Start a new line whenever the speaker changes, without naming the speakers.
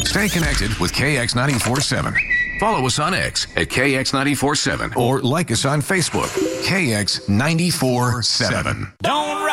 Stay connected with KX947. Follow us on X at KX947 or like us on Facebook, KX947.
Don't